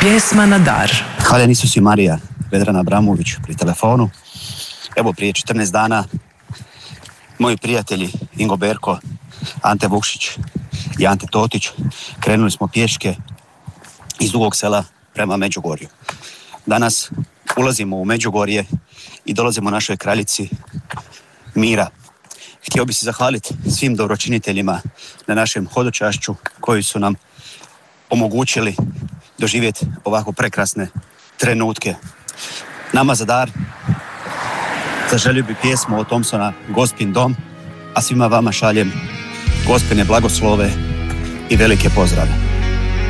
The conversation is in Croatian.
Pjesma na dar. Hvala Isus i Marija, Vedrana Abramović pri telefonu. Evo prije 14 dana moji prijatelji Ingo Berko, Ante Vukšić i Ante Totić krenuli smo pješke iz Dugog Sela prema Međugorju. Danas ulazimo u Međugorje i dolazimo našoj kraljici mira. Htio bi se zahvaliti svim dobročiniteljima na našem hodočašću koji su nam omogućili doživjeti ovako prekrasne trenutke. Nama za dar zaželio bi pjesmu od Thompsona Gospin dom, a svima vama šaljem Gospine blagoslove i velike pozdrave.